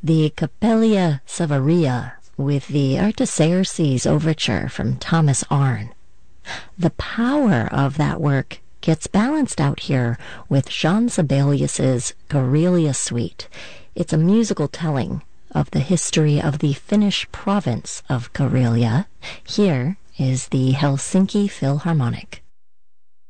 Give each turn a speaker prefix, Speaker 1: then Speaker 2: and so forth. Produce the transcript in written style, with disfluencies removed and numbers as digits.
Speaker 1: the Capella Savaria with the Artaxerxes Overture from Thomas Arne. The power of that work gets balanced out here with Jean Sibelius's Karelia Suite. It's a musical telling of the history of the Finnish province of Karelia. Here is the Helsinki Philharmonic.